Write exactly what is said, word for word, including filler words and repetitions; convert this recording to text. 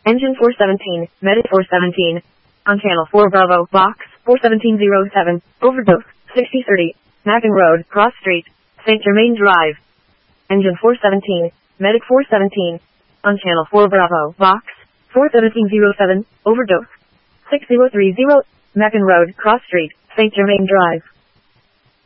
Engine four seventeen, Medic four seventeen. On Channel four Bravo, Box four seventeen oh seven, Overdose, sixty thirty, Mackin Road, Cross Street, Saint Germain Drive. Engine four seventeen, Medic four seventeen. On Channel four Bravo, Box four seventeen oh seven, Overdose, six zero three zero, Mackin Road, Cross Street, Saint Germain Drive.